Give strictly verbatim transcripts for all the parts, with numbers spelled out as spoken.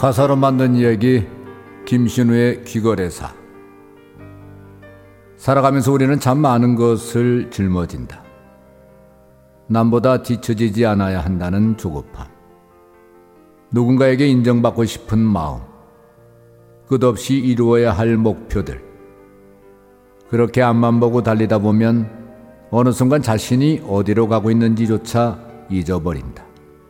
가사로 만든 이야기 김신우의 귀거래사. 살아가면서 우리는 참 많은 것을 짊어진다. 남보다 뒤처지지 않아야 한다는 조급함, 누군가에게 인정받고 싶은 마음, 끝없이 이루어야 할 목표들. 그렇게 앞만 보고 달리다 보면 어느 순간 자신이 어디로 가고 있는지조차 잊어버린다.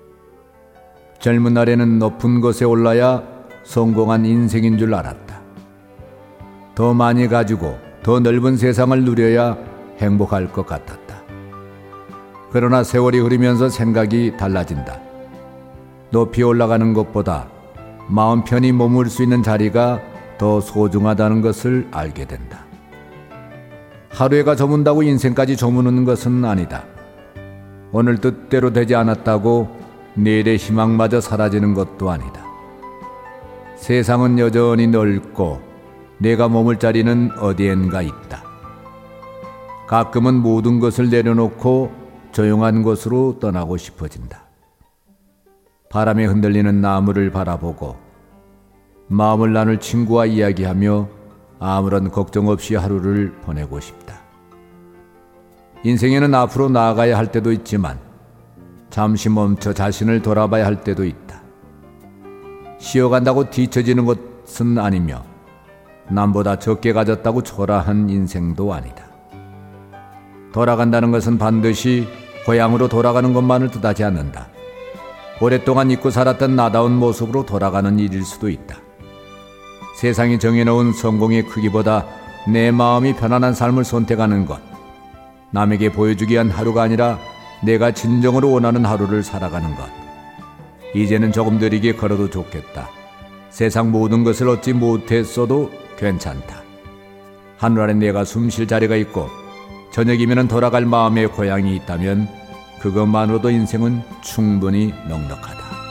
젊은 날에는 높은 곳에 올라야 성공한 인생인 줄 알았다. 더 많이 가지고 더 넓은 세상을 누려야 행복할 것 같았다. 그러나 세월이 흐르면서 생각이 달라진다. 높이 올라가는 것보다 마음 편히 머물 수 있는 자리가 더 소중하다는 것을 알게 된다. 하루에가 저문다고 인생까지 저무는 것은 아니다. 오늘 뜻대로 되지 않았다고 내일의 희망마저 사라지는 것도 아니다. 세상은 여전히 넓고 내가 머물 자리는 어디엔가 있다. 가끔은 모든 것을 내려놓고 조용한 곳으로 떠나고 싶어진다. 바람에 흔들리는 나무를 바라보고 마음을 나눌 친구와 이야기하며 아무런 걱정 없이 하루를 보내고 싶다. 인생에는 앞으로 나아가야 할 때도 있지만 잠시 멈춰 자신을 돌아봐야 할 때도 있다. 쉬어간다고 뒤처지는 것은 아니며 남보다 적게 가졌다고 초라한 인생도 아니다. 돌아간다는 것은 반드시 고향으로 돌아가는 것만을 뜻하지 않는다. 오랫동안 잊고 살았던 나다운 모습으로 돌아가는 일일 수도 있다. 세상이 정해놓은 성공의 크기보다 내 마음이 편안한 삶을 선택하는 것, 남에게 보여주기 위한 하루가 아니라 내가 진정으로 원하는 하루를 살아가는 것. 이제는 조금 느리게 걸어도 좋겠다. 세상 모든 것을 얻지 못했어도 괜찮다. 하늘 아래 내가 숨 쉴 자리가 있고 저녁이면 돌아갈 마음의 고향이 있다면 그것만으로도 인생은 충분히 넉넉하다.